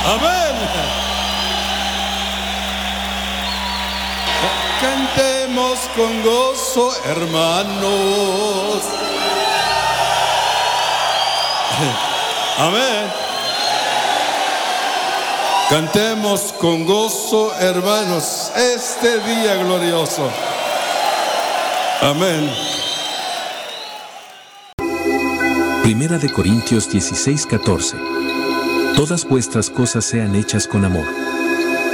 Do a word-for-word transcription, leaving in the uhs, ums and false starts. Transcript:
Amén. Cantemos con gozo, hermanos. Amén. Cantemos con gozo, hermanos, este día glorioso. Amén. Primera de Corintios dieciséis, catorce. Todas vuestras cosas sean hechas con amor.